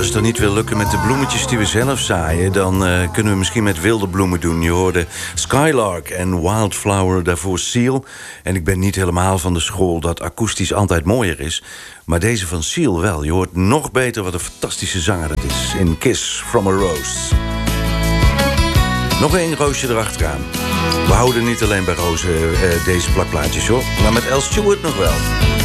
als het dan niet wil lukken met de bloemetjes die we zelf zaaien, dan kunnen we misschien met wilde bloemen doen. Je hoorde Skylark en Wildflower, daarvoor Seal. En ik ben niet helemaal van de school dat akoestisch altijd mooier is. Maar deze van Seal wel. Je hoort nog beter wat een fantastische zanger het is. In Kiss from a Rose. Nog één roosje erachteraan. We houden niet alleen bij rozen deze plakplaatjes, hoor. Maar met Al Stewart nog wel.